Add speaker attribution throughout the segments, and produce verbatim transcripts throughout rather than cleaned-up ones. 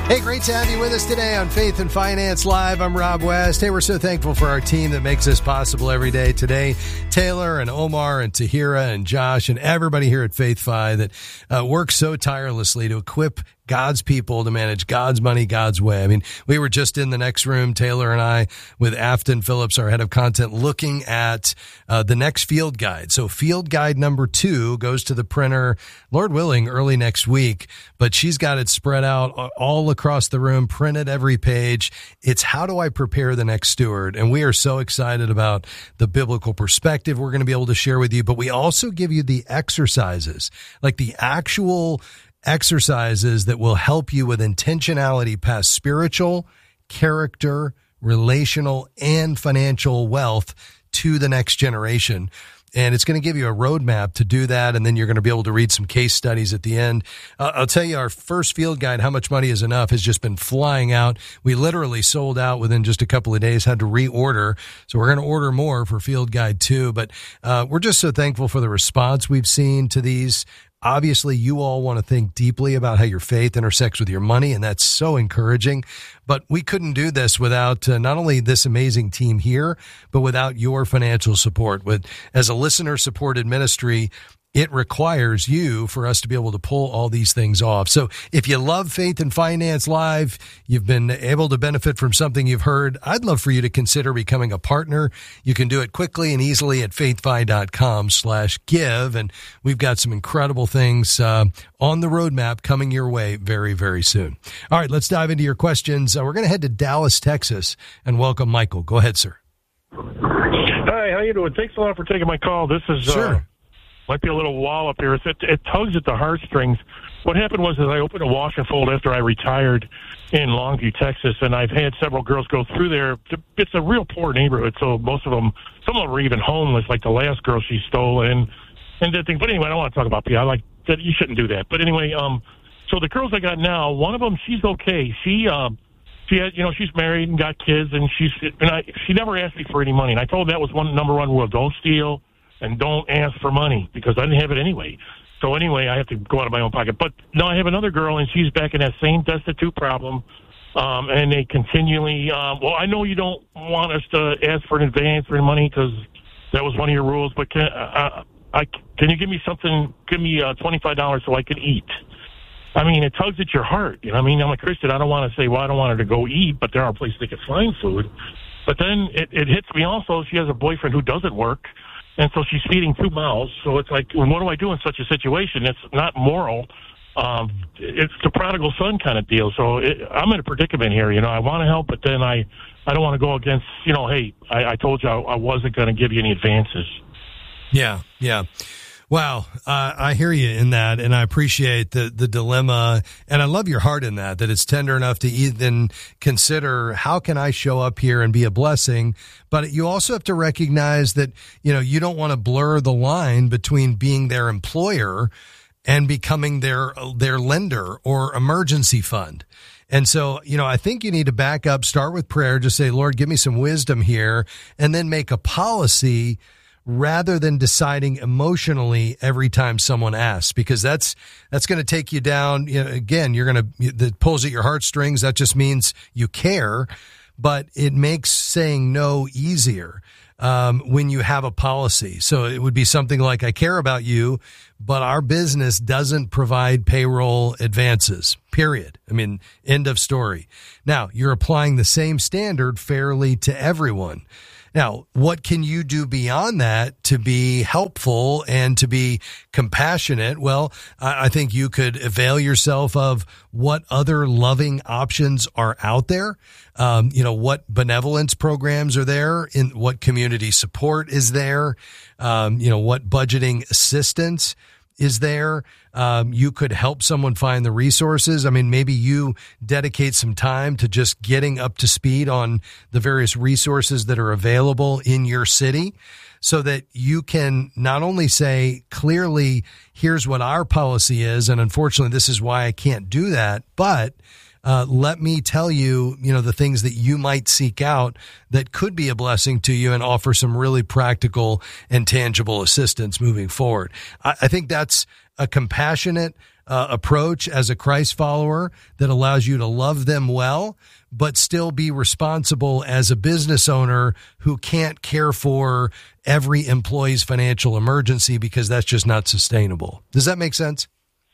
Speaker 1: Hey, great to have you with us today on Faith and Finance Live. I'm Rob West. Hey, we're so thankful for our team that makes this possible every day. Today, Taylor and Omar and Tahira and Josh and everybody here at FaithFi that uh, works so tirelessly to equip God's people to manage God's money God's way. I mean, we were just in the next room, Taylor and I, with Afton Phillips, our head of content, looking at uh, the next field guide. So field guide number two goes to the printer, Lord willing, early next week, but she's got it spread out all across the room, printed every page. It's how do I prepare the next steward? And we are so excited about the biblical perspective we're going to be able to share with you, but we also give you the exercises, like the actual exercises that will help you with intentionality past spiritual, character, relational, and financial wealth to the next generation. And it's going to give you a roadmap to do that, and then you're going to be able to read some case studies at the end. Uh, I'll tell you, our first field guide, How Much Money is Enough, has just been flying out. We literally sold out within just a couple of days, had to reorder. So we're going to order more for field guide two. But uh, we're just so thankful for the response we've seen to these. Obviously, you all want to think deeply about how your faith intersects with your money, and that's so encouraging. But we couldn't do this without uh, not only this amazing team here, but without your financial support. With as a listener-supported ministry, it requires you for us to be able to pull all these things off. So if you love Faith and Finance Live, you've been able to benefit from something you've heard, I'd love for you to consider becoming a partner. You can do it quickly and easily at faithfi.com slash give. And we've got some incredible things uh, on the roadmap coming your way very, very soon. All right, let's dive into your questions. Uh, we're going to head to Dallas, Texas, and welcome Michael. Go ahead, sir.
Speaker 2: Hi, how you doing? Thanks a lot for taking my call. This is...
Speaker 1: Sure.
Speaker 2: Uh, Might be a little wall up here. It, it tugs at the heartstrings. What happened was that I opened a wash and fold after I retired in Longview, Texas, and I've had several girls go through there. It's a real poor neighborhood, so most of them, some of them are even homeless, like the last girl she stole and and that thing. But anyway, I don't want to talk about people. I like that. You shouldn't do that. But anyway, um, so the girls I got now, one of them, she's okay. She um, she had, you know, she's married and got kids, and she's and I she never asked me for any money, and I told her that was one number one rule: don't steal. And don't ask for money, because I didn't have it anyway. So anyway, I have to go out of my own pocket. But now I have another girl, and she's back in that same destitute problem. Um, and they continually, um, well, I know you don't want us to ask for an advance for money because that was one of your rules. But can, uh, I, can you give me something, give me uh, twenty-five dollars so I can eat? I mean, it tugs at your heart. You know, I mean, I'm a Christian. I don't want to say, well, I don't want her to go eat, but there are places they can find food. But then it, it hits me also, she has a boyfriend who doesn't work. And so she's feeding two mouths. So it's like, well, what do I do in such a situation? It's not moral. Um, it's the prodigal son kind of deal. So it, I'm in a predicament here. You know, I want to help, but then I, I don't want to go against, you know, hey, I, I told you I, I wasn't going to give you any advances.
Speaker 1: Yeah, yeah. Wow, uh, I hear you in that, and I appreciate the the dilemma, and I love your heart in that, that it's tender enough to even consider, how can I show up here and be a blessing? But you also have to recognize that, you know, you don't want to blur the line between being their employer and becoming their their lender or emergency fund. And so, you know, I think you need to back up, start with prayer, just say, Lord, give me some wisdom here, and then make a policy rather than deciding emotionally every time someone asks, because that's that's going to take you down. You know, again, you're going to, that pulls at your heartstrings. That just means you care, but it makes saying no easier um, when you have a policy. So it would be something like, I care about you, but our business doesn't provide payroll advances, period. I mean, end of story. Now, you're applying the same standard fairly to everyone. Now, what can you do beyond that to be helpful and to be compassionate? Well, I think you could avail yourself of what other loving options are out there. Um, you know, what benevolence programs are there, in what community support is there, um, you know, what budgeting assistance is there. Um, you could help someone find the resources. I mean, maybe you dedicate some time to just getting up to speed on the various resources that are available in your city, so that you can not only say clearly, here's what our policy is, and unfortunately, this is why I can't do that, but Uh, let me tell you, you know, the things that you might seek out that could be a blessing to you and offer some really practical and tangible assistance moving forward. I, I think that's a compassionate uh, approach as a Christ follower that allows you to love them well, but still be responsible as a business owner who can't care for every employee's financial emergency because that's just not sustainable. Does that make sense?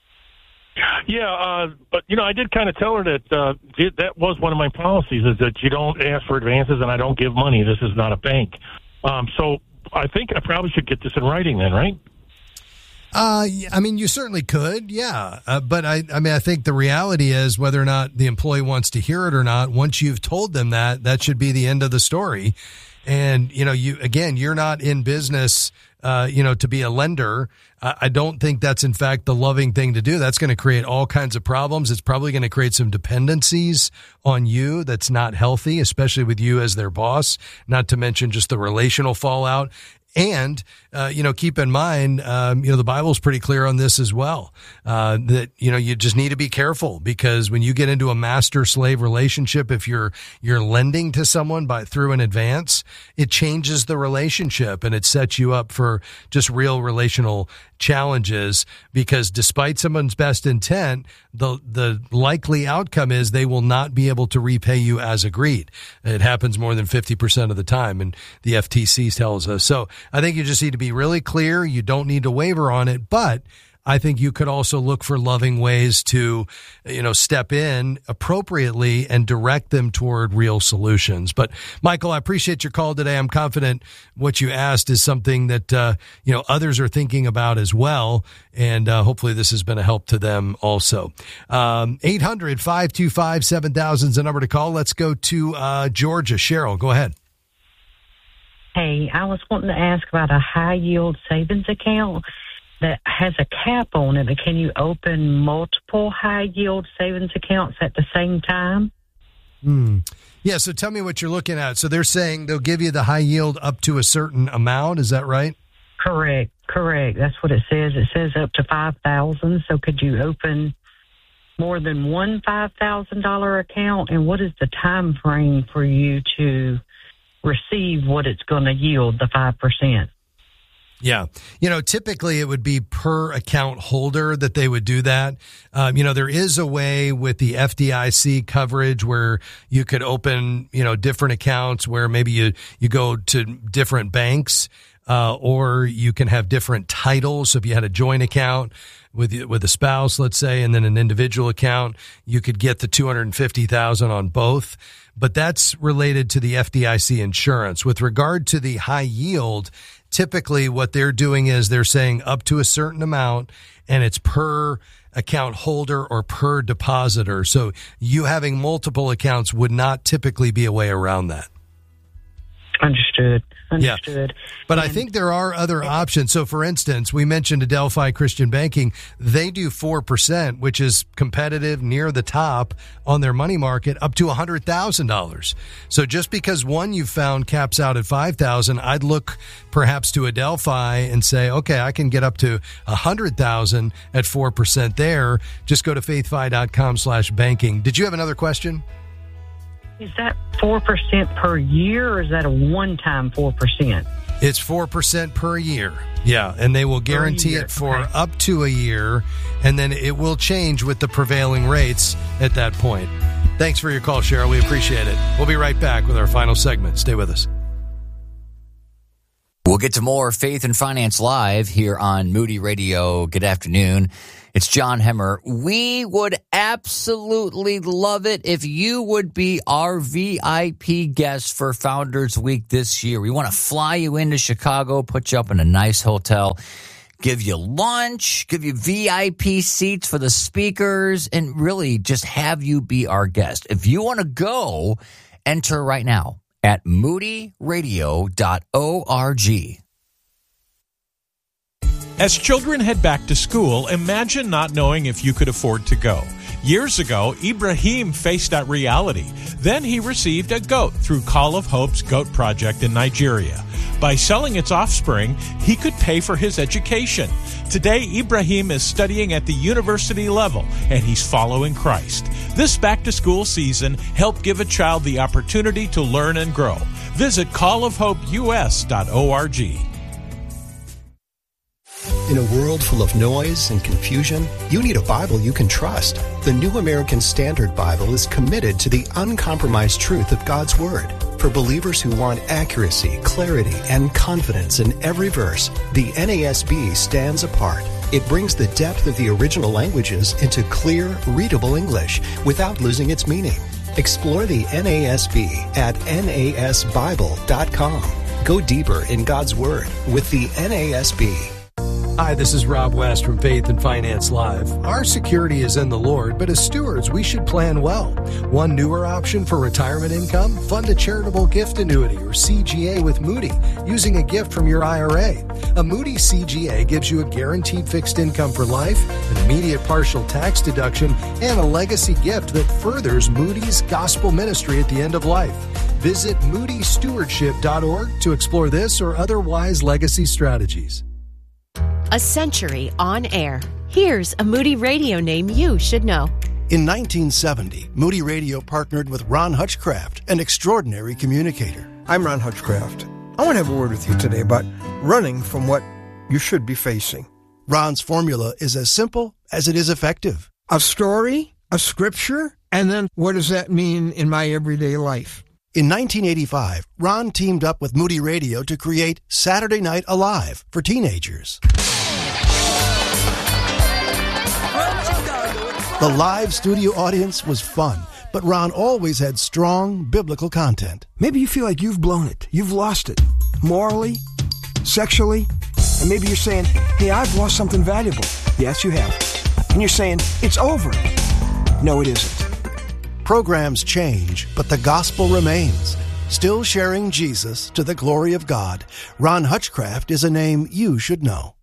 Speaker 2: Yeah, uh, but, you know, I did kind of tell her that uh, that was one of my policies, is that you don't ask for advances and I don't give money. This is not a bank. Um, so I think I probably should get this in writing then, right?
Speaker 1: Uh, I mean, you certainly could, yeah. Uh, but I, I mean, I think the reality is whether or not the employee wants to hear it or not, once you've told them that, that should be the end of the story. And, you know, you, again, you're not in business, uh, you know, to be a lender. I, I don't think that's in fact the loving thing to do. That's going to create all kinds of problems. It's probably going to create some dependencies on you that's not healthy, especially with you as their boss, not to mention just the relational fallout. And, uh, you know, keep in mind, um, you know, the Bible's pretty clear on this as well, uh, that, you know, you just need to be careful because when you get into a master-slave relationship, if you're, you're lending to someone by through an advance, it changes the relationship and it sets you up for just real relational challenges because despite someone's best intent, the, the likely outcome is they will not be able to repay you as agreed. It happens more than fifty percent of the time. And the F T C tells us. So I think you just need to be really clear. You don't need to waver on it, but I think you could also look for loving ways to, you know, step in appropriately and direct them toward real solutions. But Michael, I appreciate your call today. I'm confident what you asked is something that, uh, you know, others are thinking about as well. And uh, hopefully this has been a help to them also. Um, eight hundred, five two five, seven thousand is the number to call. Let's go to uh, Georgia. Cheryl, go ahead.
Speaker 3: Hey, I was wanting to ask about a high-yield savings account that has a cap on it. Can you open multiple high-yield savings accounts at the same time?
Speaker 1: Hmm. Yeah, so tell me what you're looking at. So they're saying they'll give you the high yield up to a certain amount. Is that right?
Speaker 3: Correct, correct. That's what it says. It says up to five thousand dollars. So could you open more than one five thousand dollars account? And what is the time frame for you to receive what it's going to yield, the five percent?
Speaker 1: Yeah. You know, typically it would be per account holder that they would do that. Um, you know, there is a way with the F D I C coverage where you could open, you know, different accounts where maybe you, you go to different banks, uh, or you can have different titles. So if you had a joint account with, with a spouse, let's say, and then an individual account, you could get the two hundred fifty thousand dollars on both. But that's related to the F D I C insurance. With regard to the high yield, typically what they're doing is they're saying up to a certain amount and it's per account holder or per depositor. So you having multiple accounts would not typically be a way around that.
Speaker 3: Understood. Understood.
Speaker 1: Yeah. But and, I think there are other options. So, for instance, we mentioned Adelphi Christian Banking. They do four percent, which is competitive near the top on their money market up to one hundred thousand dollars. So just because one you found caps out at five thousand dollars, I'd look perhaps to Adelphi and say, okay, I can get up to one hundred thousand dollars at four percent there. Just go to faithfi.com slash banking. Did you have another question?
Speaker 3: Is that four percent per year, or is that a one-time four percent?
Speaker 1: It's four percent per year. Yeah, and they will guarantee it for okay. up to a year, and then it will change with the prevailing rates at that point. Thanks for your call, Cheryl. We appreciate it. We'll be right back with our final segment. Stay with us.
Speaker 4: We'll get to more Faith and Finance Live here on Moody Radio. Good afternoon. It's John Hemmer. We would absolutely love it if you would be our V I P guest for Founders Week this year. We want to fly you into Chicago, put you up in a nice hotel, give you lunch, give you V I P seats for the speakers, and really just have you be our guest. If you want to go, enter right now at moody radio dot org.
Speaker 5: As children head back to school, imagine not knowing if you could afford to go. Years ago, Ibrahim faced that reality. Then he received a goat through Call of Hope's Goat Project in Nigeria. By selling its offspring, he could pay for his education. Today, Ibrahim is studying at the university level, and he's following Christ. This back-to-school season, help give a child the opportunity to learn and grow. Visit call of hope u s dot org.
Speaker 6: In a world full of noise and confusion, you need a Bible you can trust. The New American Standard Bible is committed to the uncompromised truth of God's Word. For believers who want accuracy, clarity, and confidence in every verse, the N A S B stands apart. It brings the depth of the original languages into clear, readable English without losing its meaning. Explore the N A S B at N A S Bible dot com. Go deeper in God's Word with the N A S B.
Speaker 1: Hi, this is Rob West from Faith and Finance Live. Our security is in the Lord, but as stewards, we should plan well. One newer option for retirement income? Fund a charitable gift annuity or C G A with Moody using a gift from your I R A. A Moody C G A gives you a guaranteed fixed income for life, an immediate partial tax deduction, and a legacy gift that furthers Moody's gospel ministry at the end of life. Visit moody stewardship dot org to explore this or other wise legacy strategies.
Speaker 7: A century on air. Here's a Moody Radio name you should know.
Speaker 8: In nineteen seventy, Moody Radio partnered with Ron Hutchcraft, an extraordinary communicator.
Speaker 9: I'm Ron Hutchcraft. I want to have a word with you today about running from what you should be facing.
Speaker 8: Ron's formula is as simple as it is effective.
Speaker 9: A story, a scripture, and then what does that mean in my everyday life?
Speaker 8: In nineteen eighty-five, Ron teamed up with Moody Radio to create Saturday Night Alive for teenagers. The live studio audience was fun, but Ron always had strong biblical content.
Speaker 9: Maybe you feel like you've blown it, you've lost it, morally, sexually, and maybe you're saying, hey, I've lost something valuable. Yes, you have. And you're saying, it's over. No, it isn't.
Speaker 8: Programs change, but the gospel remains. Still sharing Jesus to the glory of God, Ron Hutchcraft is a name you should know.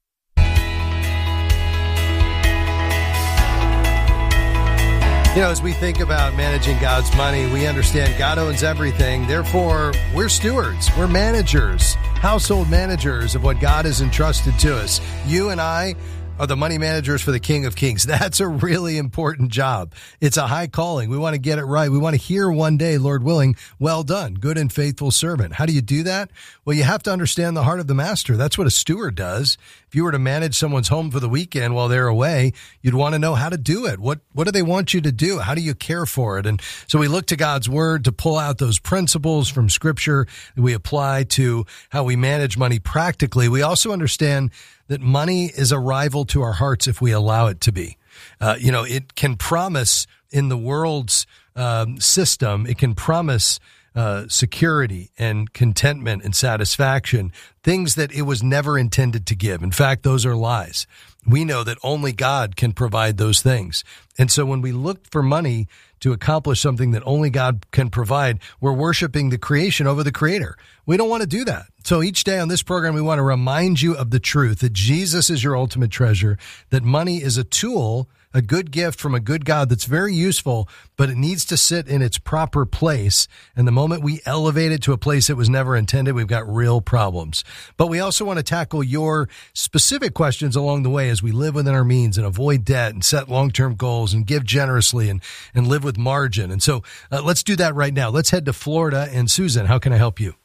Speaker 1: You know, as we think about managing God's money, we understand God owns everything. Therefore, we're stewards. We're managers, household managers of what God has entrusted to us. You and I are the money managers for the King of Kings. That's a really important job. It's a high calling. We want to get it right. We want to hear one day, Lord willing, well done, good and faithful servant. How do you do that? Well, you have to understand the heart of the master. That's what a steward does. If you were to manage someone's home for the weekend while they're away, you'd want to know how to do it. What what do they want you to do? How do you care for it? And so we look to God's word to pull out those principles from Scripture that we apply to how we manage money practically. We also understand that money is a rival to our hearts if we allow it to be. Uh, you know, it can promise in the world's um, system, it can promise uh, security and contentment and satisfaction, things that it was never intended to give. In fact, those are lies. We know that only God can provide those things. And so when we look for money to accomplish something that only God can provide, we're worshiping the creation over the creator. We don't want to do that. So each day on this program, we want to remind you of the truth that Jesus is your ultimate treasure, that money is a tool, a good gift from a good God that's very useful, but it needs to sit in its proper place. And the moment we elevate it to a place it was never intended, we've got real problems. But we also want to tackle your specific questions along the way as we live within our means and avoid debt and set long-term goals and give generously and, and live with margin. And so uh, let's do that right now. Let's head to Florida. And Susan, how can I help you?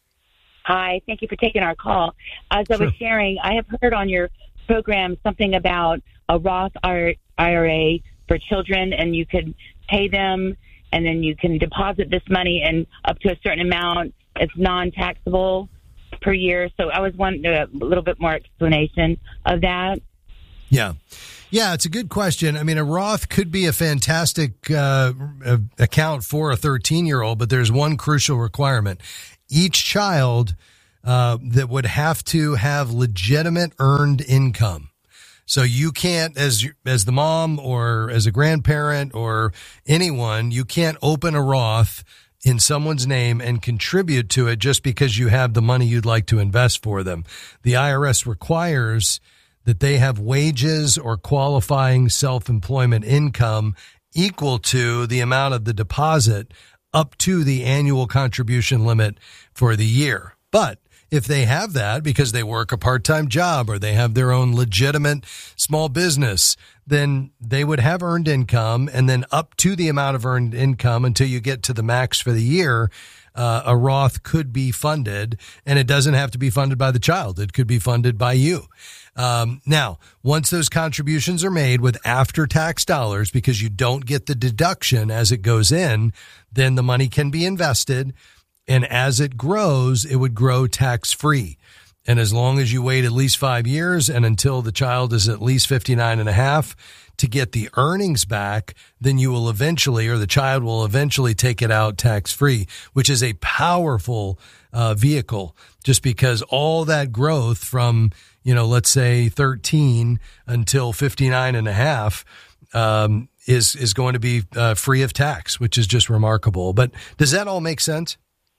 Speaker 10: Hi, thank you for taking our call. As I was sharing, I have heard on your program something about a Roth I R A for children, and you could pay them, and then you can deposit this money, and up to a certain amount, it's non-taxable per year. So I was wanting a little bit more explanation of that.
Speaker 1: Yeah. Yeah, it's a good question. I mean, a Roth could be a fantastic uh, account for a thirteen-year-old, but there's one crucial requirement. Each child uh, that would have to have legitimate earned income. So you can't, as as the mom or as a grandparent or anyone, you can't open a Roth in someone's name and contribute to it just because you have the money you'd like to invest for them. The I R S requires that they have wages or qualifying self-employment income equal to the amount of the deposit up to the annual contribution limit for the year. But if they have that because they work a part-time job or they have their own legitimate small business, then they would have earned income, and then up to the amount of earned income until you get to the max for the year, uh, a Roth could be funded, and it doesn't have to be funded by the child. It could be funded by you. Um, now, once those contributions are made with after-tax dollars, because you don't get the deduction as it goes in, then the money can be invested, and as it grows, it would grow tax-free. And as long as you wait at least five years and until the child is at least fifty-nine and a half to get the earnings back, then you will eventually, or the child will eventually take it out tax-free, which is a powerful uh, vehicle, just because all that growth from, you know, let's say thirteen until fifty-nine and a half um, is, is going to be uh, free of tax, which is just remarkable. But does that all make sense?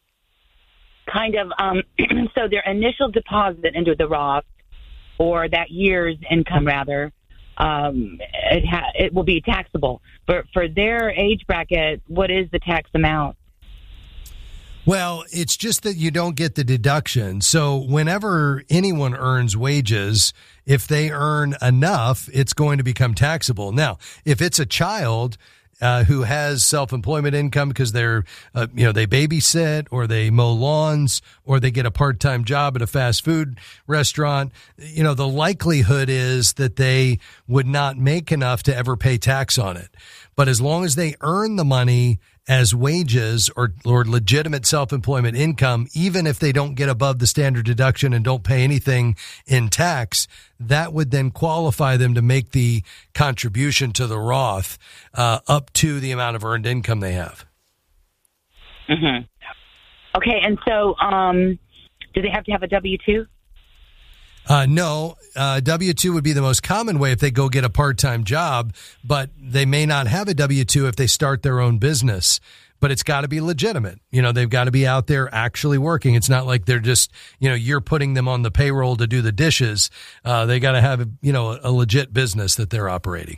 Speaker 10: Kind of. Um, so their initial deposit into the Roth, or that year's income rather, um, it ha- it will be taxable. But for their age bracket, what is the tax amount?
Speaker 1: Well, it's just that you don't get the deduction. So whenever anyone earns wages, if they earn enough, it's going to become taxable. Now, if it's a child Uh, who has self-employment income because they're, uh, you know, they babysit or they mow lawns or they get a part-time job at a fast food restaurant, you know, the likelihood is that they would not make enough to ever pay tax on it. But as long as they earn the money as wages or, or legitimate self-employment income, even if they don't get above the standard deduction and don't pay anything in tax, that would then qualify them to make the contribution to the Roth uh, up to the amount of earned income they have.
Speaker 10: Mm-hmm. Okay, and so um, do they have to have a W two?
Speaker 1: Uh, no, uh, W two would be the most common way if they go get a part-time job, but they may not have a W two if they start their own business. But it's got to be legitimate. You know, they've got to be out there actually working. It's not like they're just, you know, you're putting them on the payroll to do the dishes. Uh, they got to have, you know, a legit business that they're operating.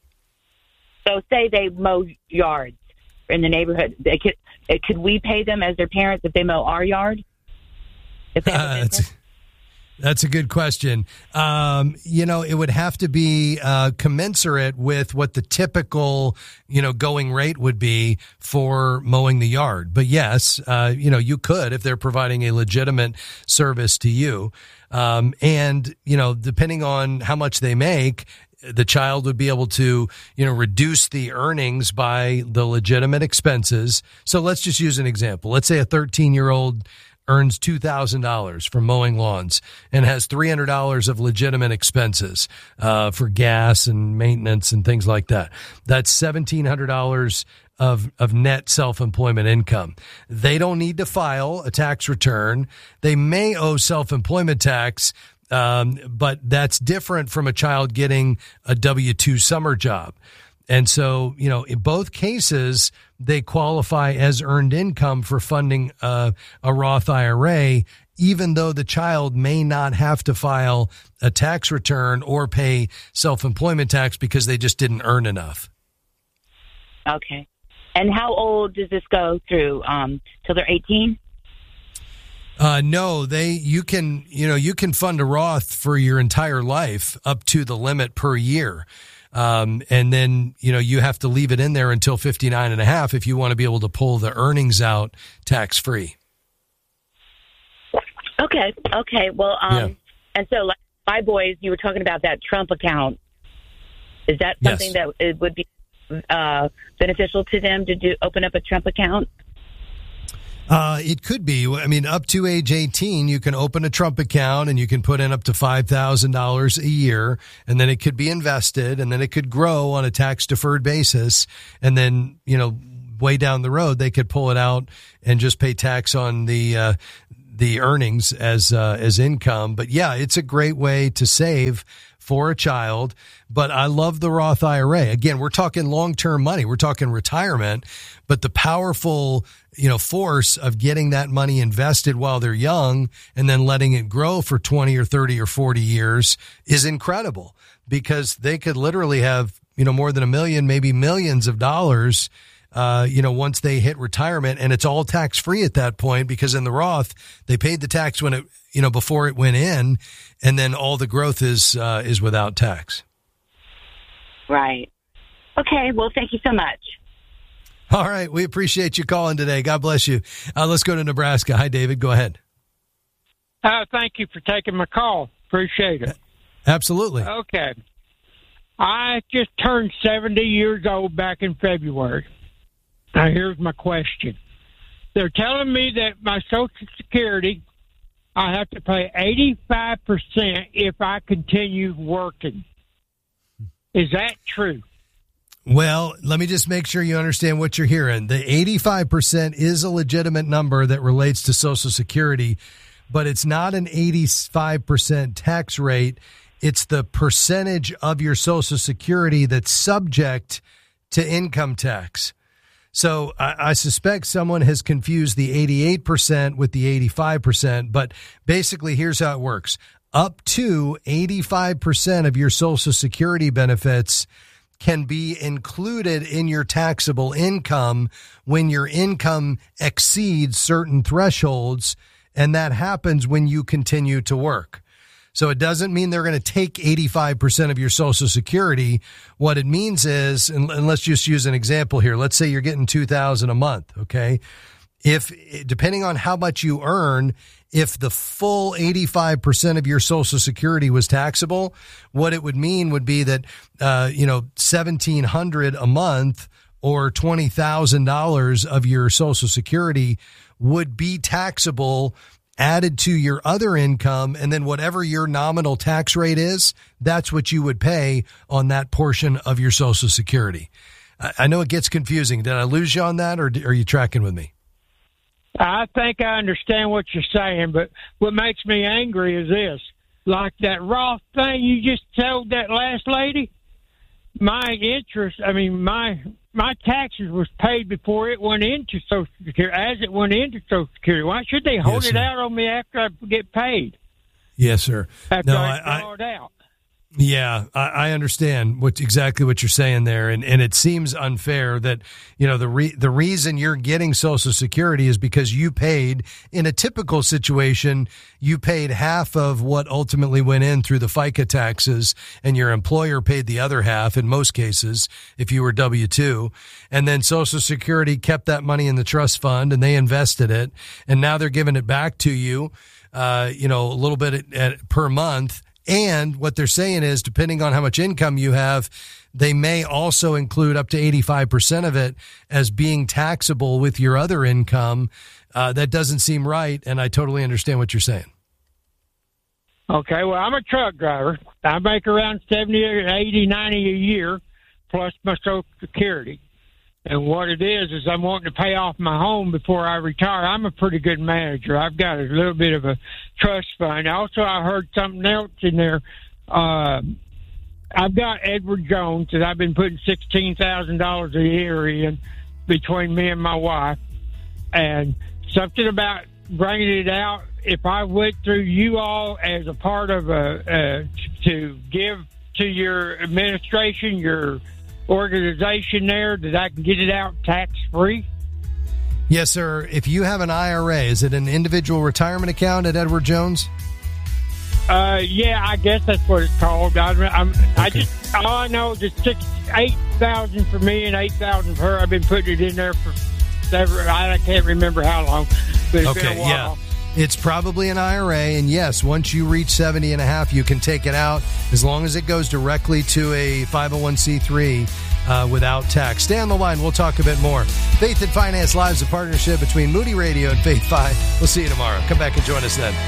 Speaker 10: So say they mow yards in the neighborhood. They could, could we pay them as their parents if they mow our yard? If they have a business?
Speaker 1: Uh, That's a good question. Um, you know, it would have to be uh, commensurate with what the typical, you know, going rate would be for mowing the yard. But yes, uh, you know, you could if they're providing a legitimate service to you. Um, and, you know, depending on how much they make, the child would be able to, you know, reduce the earnings by the legitimate expenses. So let's just use an example. Let's say a thirteen-year-old earns two thousand dollars from mowing lawns and has three hundred dollars of legitimate expenses uh, for gas and maintenance and things like that. That's seventeen hundred dollars of, of net self-employment income. They don't need to file a tax return. They may owe self-employment tax, um, but that's different from a child getting a W two summer job. And so, you know, in both cases, they qualify as earned income for funding uh, a Roth I R A, even though the child may not have to file a tax return or pay self-employment tax because they just didn't earn enough.
Speaker 10: Okay. And how old does this go through? Um, till they're eighteen?
Speaker 1: Uh, no, they, you can, you know, you can fund a Roth for your entire life up to the limit per year. Um, and then, you know, you have to leave it in there until fifty-nine and a half if you want to be able to pull the earnings out tax free.
Speaker 10: Okay. Okay. Well, um,
Speaker 1: yeah.
Speaker 10: And so like my boys, you were talking about that Trump account. Is that something
Speaker 1: yes.
Speaker 10: that it would be uh, beneficial to them to do, open up a Trump account?
Speaker 1: Uh, it could be. I mean, up to age eighteen, you can open a Trump account and you can put in up to five thousand dollars a year, and then it could be invested, and then it could grow on a tax-deferred basis. And then, you know, way down the road, they could pull it out and just pay tax on the uh, the earnings as uh, as income. But yeah, it's a great way to save for a child. But I love the Roth I R A. Again, we're talking long-term money. We're talking retirement, but the powerful, you know, force of getting that money invested while they're young and then letting it grow for twenty or thirty or forty years is incredible, because they could literally have, you know, more than a million, maybe millions of dollars uh, you know, once they hit retirement, and it's all tax free at that point, because in the Roth, they paid the tax when it, you know, before it went in, and then all the growth is, uh, is without tax.
Speaker 10: Right. Okay. Well, thank you so much.
Speaker 1: All right. We appreciate you calling today. God bless you. Uh, let's go to Nebraska. Hi, David. Go ahead.
Speaker 11: Uh, thank you for taking my call. Appreciate it.
Speaker 1: Absolutely.
Speaker 11: Okay. I just turned seventy years old back in February. Now, here's my question. They're telling me that my Social Security, I have to pay eighty-five percent if I continue working. Is that true?
Speaker 1: Well, let me just make sure you understand what you're hearing. The eighty-five percent is a legitimate number that relates to Social Security, but it's not an eighty-five percent tax rate. It's the percentage of your Social Security that's subject to income tax. So I, I suspect someone has confused the eighty-eight percent with the eighty-five percent, but basically here's how it works. Up to eighty-five percent of your Social Security benefits can be included in your taxable income when your income exceeds certain thresholds, and that happens when you continue to work. So it doesn't mean they're going to take eighty-five percent of your Social Security. What it means is, and, and let's just use an example here. Let's say you're getting two thousand dollars a month, okay? If, depending on how much you earn, if the full eighty-five percent of your Social Security was taxable, what it would mean would be that, uh, you know, seventeen hundred dollars a month or twenty thousand dollars of your Social Security would be taxable, added to your other income, and then whatever your nominal tax rate is, that's what you would pay on that portion of your Social Security. I know it gets confusing. Did I lose you on that, or are you tracking with me?
Speaker 11: I think I understand what you're saying, but what makes me angry is this. Like that Roth thing you just told that last lady, my interest, I mean, my my taxes was paid before it went into Social Security, as it went into Social Security. Why should they hold
Speaker 1: yes,
Speaker 11: it
Speaker 1: sir.
Speaker 11: out on me after I get paid?
Speaker 1: Yes, sir.
Speaker 11: After
Speaker 1: no,
Speaker 11: I,
Speaker 1: I,
Speaker 11: draw it out.
Speaker 1: Yeah, I, I understand what exactly what you're saying there, and, and it seems unfair that, you know, the re, the reason you're getting Social Security is because you paid, in a typical situation, you paid half of what ultimately went in through the FICA taxes, and your employer paid the other half in most cases if you were W two, and then Social Security kept that money in the trust fund and they invested it, and now they're giving it back to you, uh, you know, a little bit at, at, per month. And what they're saying is, depending on how much income you have, they may also include up to eighty-five percent of it as being taxable with your other income. Uh, that doesn't seem right, and I totally understand what you're saying.
Speaker 11: Okay, well, I'm a truck driver. I make around seventy, eighty, ninety a year, plus my Social Security. And what it is, is I'm wanting to pay off my home before I retire. I'm a pretty good manager. I've got a little bit of a trust fund. Also, I heard something else in there. Uh, I've got Edward Jones that I've been putting sixteen thousand dollars a year in between me and my wife. And something about bringing it out, if I went through you all as a part of a, uh, to give to your administration, your organization there, that I can get it out tax-free?
Speaker 1: Yes, sir. If you have an I R A, is it an individual retirement account at Edward Jones?
Speaker 11: Uh, yeah, I guess that's what it's called. I, I'm, okay. I just all I know is it's six, eight thousand for me and eight thousand for her. I've been putting it in there for several. I can't remember how long, but it's
Speaker 1: okay,
Speaker 11: been a while.
Speaker 1: Yeah. It's probably an I R A, and yes, once you reach seventy and a half, you can take it out as long as it goes directly to a five oh one c three uh, without tax. Stay on the line. We'll talk a bit more. Faith and Finance Live is a partnership between Moody Radio and Faith Five. We'll see you tomorrow. Come back and join us then.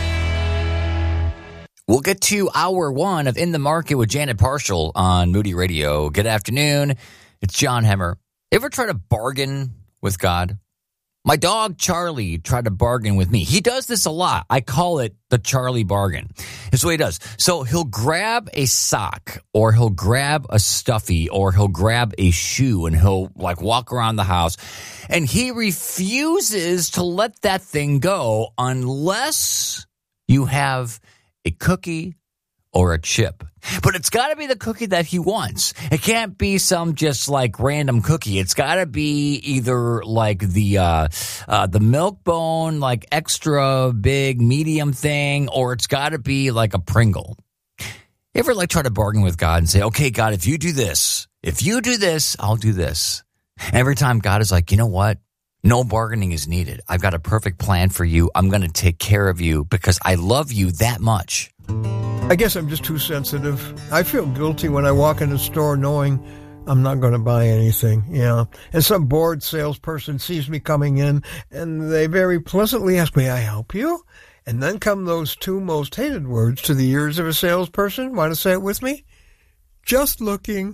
Speaker 4: We'll get to hour one of In the Market with Janet Parshall on Moody Radio. Good afternoon. It's John Hemmer. Ever try to bargain with God? My dog, Charlie, tried to bargain with me. He does this a lot. I call it the Charlie bargain. It's what he does. So he'll grab a sock, or he'll grab a stuffy, or he'll grab a shoe, and he'll like walk around the house. And he refuses to let that thing go unless you have a cookie or a chip. But it's got to be the cookie that he wants. It can't be some just like random cookie. It's got to be either like the uh, uh, the milk bone, like extra big, medium thing, or it's got to be like a Pringle. You ever like try to bargain with God and say, okay, God, if you do this, if you do this, I'll do this. Every time God is like, you know what? No bargaining is needed. I've got a perfect plan for you. I'm going to take care of you because I love you that much.
Speaker 9: I guess I'm just too sensitive. I feel guilty when I walk in the store knowing I'm not going to buy anything, you know. And some bored salesperson sees me coming in, and they very pleasantly ask, may I help you? And then come those two most hated words to the ears of a salesperson. Want to say it with me? Just looking.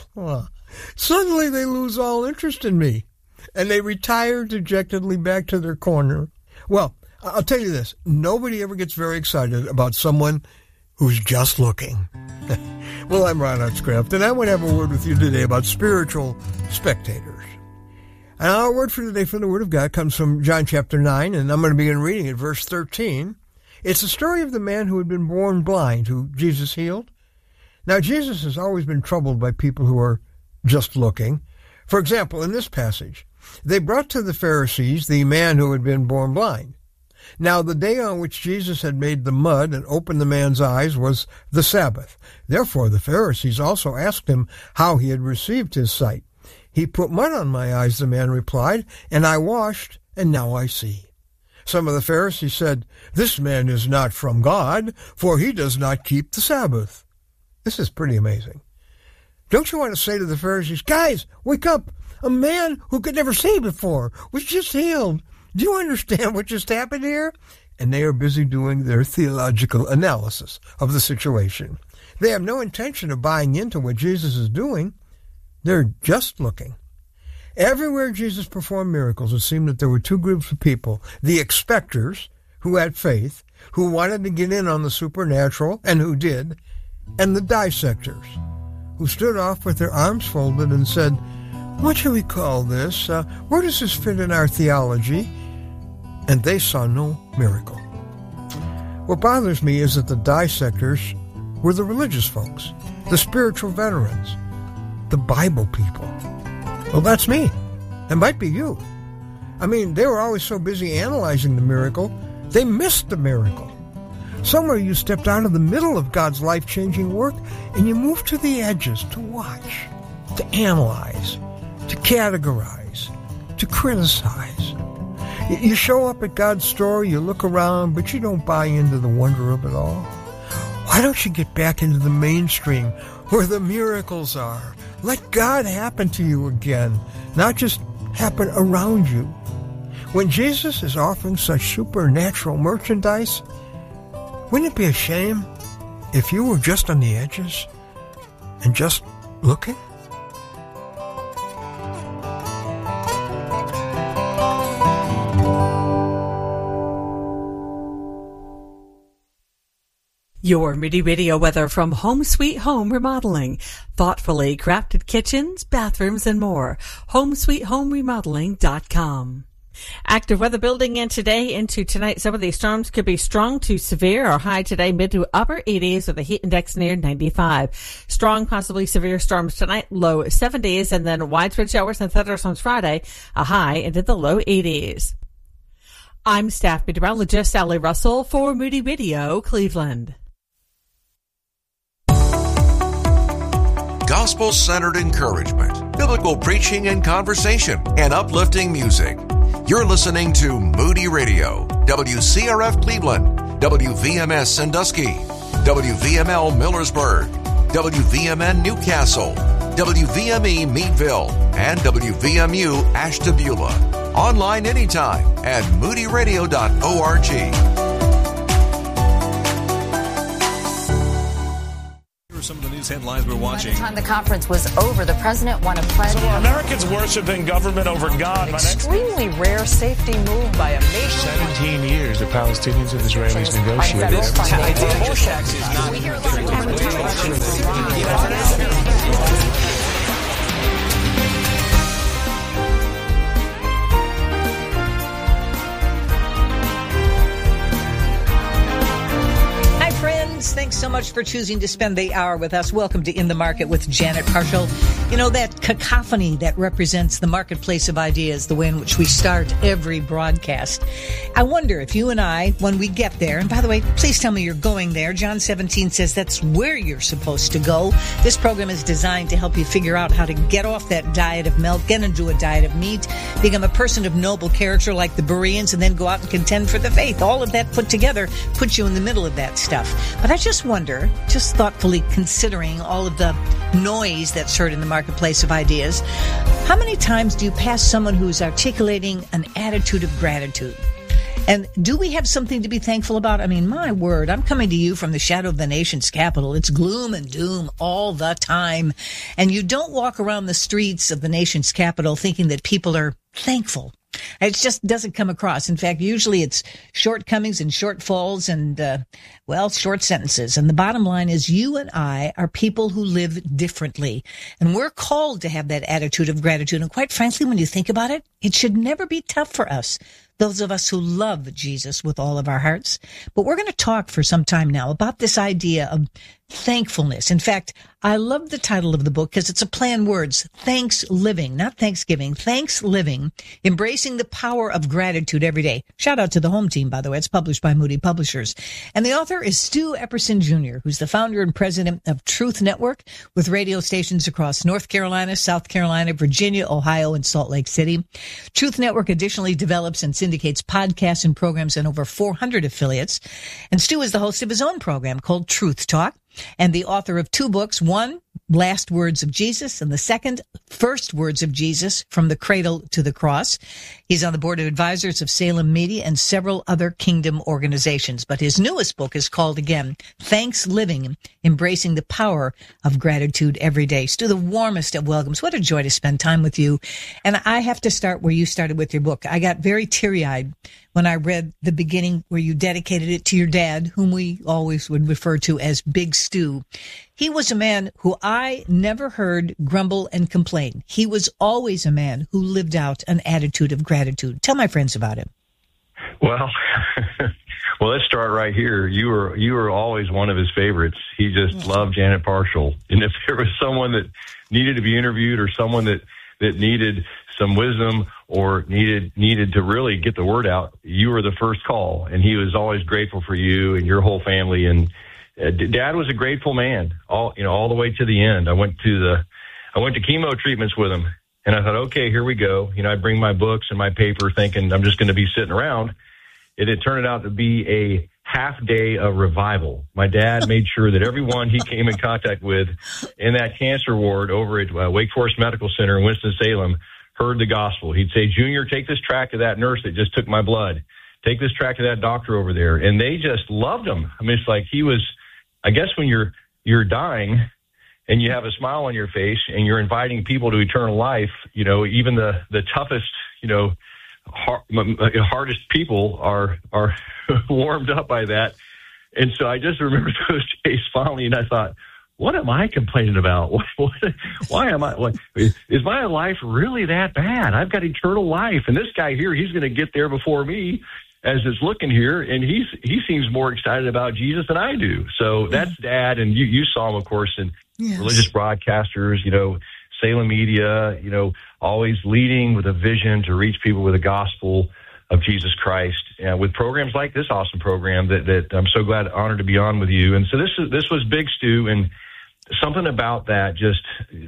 Speaker 9: Suddenly they lose all interest in me, and they retire dejectedly back to their corner. Well, I'll tell you this. Nobody ever gets very excited about someone who's just looking. Well, I'm Ron Hutchcraft, and I want to have a word with you today about spiritual spectators. And our word for today from the Word of God comes from John chapter nine, and I'm going to begin reading at verse thirteen. It's the story of the man who had been born blind, who Jesus healed. Now, Jesus has always been troubled by people who are just looking. For example, in this passage, they brought to the Pharisees the man who had been born blind. Now, the day on which Jesus had made the mud and opened the man's eyes was the Sabbath. Therefore, the Pharisees also asked him how he had received his sight. He put mud on my eyes, the man replied, and I washed, and now I see. Some of the Pharisees said, this man is not from God, for he does not keep the Sabbath. This is pretty amazing. Don't you want to say to the Pharisees, guys, wake up! A man who could never see before was just healed. Do you understand what just happened here? And they are busy doing their theological analysis of the situation. They have no intention of buying into what Jesus is doing. They're just looking. Everywhere Jesus performed miracles, it seemed that there were two groups of people. The expectors, who had faith, who wanted to get in on the supernatural, and who did, and the dissectors, who stood off with their arms folded and said, what shall we call this? Uh, where does this fit in our theology? And they saw no miracle. What bothers me is that the dissectors were the religious folks, the spiritual veterans, the Bible people. Well, that's me. It might be you. I mean, they were always so busy analyzing the miracle, they missed the miracle. Somewhere you stepped out of the middle of God's life-changing work and you moved to the edges to watch, to analyze, to categorize, to criticize. You show up at God's store, you look around, but you don't buy into the wonder of it all. Why don't you get back into the mainstream where the miracles are? Let God happen to you again, not just happen around you. When Jesus is offering such supernatural merchandise, wouldn't it be a shame if you were just on the edges and just looking?
Speaker 12: Your Moody Radio weather from Home Sweet Home Remodeling. Thoughtfully crafted kitchens, bathrooms, and more. home sweet home remodeling dot com. Active weather building in today into tonight. Some of these storms could be strong to severe or high today, mid to upper eighties with a heat index near ninety-five. Strong, possibly severe storms tonight, low seventies, and then widespread showers and thunderstorms Friday, a high into the low eighties. I'm staff meteorologist Sally Russell for Moody Radio, Cleveland.
Speaker 13: Gospel-centered encouragement, biblical preaching and conversation, and uplifting music. You're listening to Moody Radio, W C R F Cleveland, W V M S Sandusky, W V M L Millersburg, W V M N Newcastle, W V M E Meadville, and W V M U Ashtabula. Online anytime at moody radio dot org.
Speaker 14: Some of the news headlines we're watching.
Speaker 15: By the time the conference was over, the president won a pledge.
Speaker 16: So are Americans worshiping government over God?
Speaker 17: An extremely rare safety move by a nation.
Speaker 18: Seventeen years the Palestinians and Israelis negotiated.
Speaker 17: Thanks
Speaker 19: so much for choosing to spend the hour with us. Welcome to In the Market with Janet Parshall. You know, that cacophony that represents the marketplace of ideas, the way in which we start every broadcast. I wonder if you and I, when we get there, and by the way, please tell me you're going there. John seventeen says that's where you're supposed to go. This program is designed to help you figure out how to get off that diet of milk, get into a diet of meat, become a person of noble character like the Bereans, and then go out and contend for the faith. All of that put together puts you in the middle of that stuff. But I just wonder, just thoughtfully considering all of the noise that's heard in the marketplace of ideas, how many times do you pass someone who's articulating an attitude of gratitude? And do we have something to be thankful about? I mean, my word, I'm coming to you from the shadow of the nation's capital. It's gloom and doom all the time. And you don't walk around the streets of the nation's capital thinking that people are thankful. It just doesn't come across. In fact, usually it's shortcomings and shortfalls and, uh, well, short sentences. And the bottom line is you and I are people who live differently. And we're called to have that attitude of gratitude. And quite frankly, when you think about it, it should never be tough for us, those of us who love Jesus with all of our hearts. But we're going to talk for some time now about this idea of thankfulness. In fact, I love the title of the book because it's a play on words. Thanks living, not Thanksgiving. Thanks living, embracing the power of gratitude every day. Shout out to the home team, by the way. It's published by Moody Publishers. And the author is Stu Epperson Junior, who's the founder and president of Truth Network with radio stations across North Carolina, South Carolina, Virginia, Ohio, and Salt Lake City. Truth Network additionally develops and syndicates podcasts and programs in over four hundred affiliates. And Stu is the host of his own program called Truth Talk, and the author of two books, one, Last Words of Jesus, and the second, First Words of Jesus, From the Cradle to the Cross. He's on the board of advisors of Salem Media and several other kingdom organizations. But his newest book is called, again, Thanks Living, Embracing the Power of Gratitude Every Day. Stu, the warmest of welcomes. What a joy to spend time with you. And I have to start where you started with your book. I got very teary-eyed when I read the beginning where you dedicated it to your dad, whom we always would refer to as Big Stu. He was a man who I never heard grumble and complain. He was always a man who lived out an attitude of gratitude. Tell my friends about him.
Speaker 20: Well, well, let's start right here. You were you were always one of his favorites. He just loved Janet Parshall. And if there was someone that needed to be interviewed or someone that, that needed some wisdom or needed needed to really get the word out, you were the first call. And he was always grateful for you and your whole family. And uh, Dad was a grateful man, all you know, all the way to the end. I went to the I went to chemo treatments with him, and I thought, okay, here we go. You know, I bring my books and my paper, thinking I'm just going to be sitting around. It had turned out to be a half day of revival. My dad made sure that everyone he came in contact with in that cancer ward over at uh, Wake Forest Medical Center in Winston-Salem heard the gospel. He'd say, Junior, take this tract to that nurse that just took my blood. Take this tract to that doctor over there. And they just loved him. I mean, it's like he was, I guess when you're you're dying and you have a smile on your face and you're inviting people to eternal life, you know, even the, the toughest, you know, hard, hardest people are are warmed up by that. And so I just remember those days fondly, and I thought, what am I complaining about? What, what, why am I? What, is my life really that bad? I've got eternal life, and this guy here, he's going to get there before me, as it's looking here, and he's he seems more excited about Jesus than I do. So that's Dad, and you you saw him, of course, in yes. religious broadcasters, you know, Salem Media, you know, always leading with a vision to reach people with the gospel of Jesus Christ, uh, with programs like this awesome program that that I'm so glad, honored to be on with you. And so this is this was Big Stu, and something about that just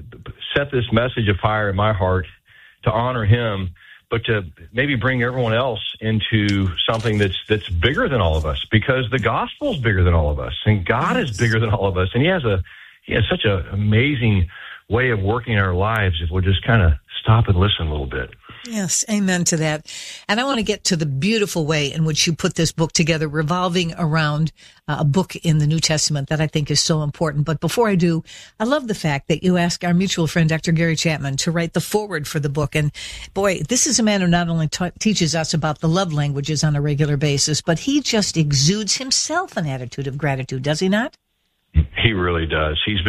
Speaker 20: set this message of fire in my heart to honor him, but to maybe bring everyone else into something that's that's bigger than all of us, because the gospel is bigger than all of us, and God is bigger than all of us, and He has a He has such an amazing way of working in our lives if we'll just kind of stop and listen a little bit.
Speaker 19: Yes, amen to that. And I want to get to the beautiful way in which you put this book together, revolving around uh, a book in the New Testament that I think is so important. But before I do, I love the fact that you asked our mutual friend, Doctor Gary Chapman, to write the foreword for the book. And boy, this is a man who not only ta- teaches us about the love languages on a regular basis, but he just exudes himself an attitude of gratitude, does he not?
Speaker 20: He really does. He's